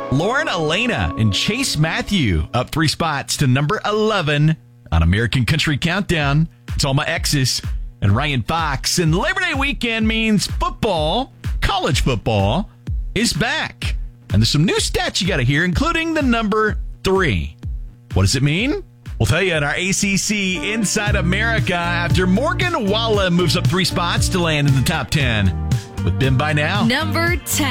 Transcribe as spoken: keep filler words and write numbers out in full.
Lauren Elena and Chase Matthew up three spots to number eleven on American Country Countdown. It's All My Exes and Ryan Fox. And Labor Day weekend means football, college football, is back. And there's some new stats you got to hear, including the number three. What does it mean? We'll tell you in our A C C Inside America after Morgan Wallen moves up three spots to land in the top ten. With Ben by now. Number ten.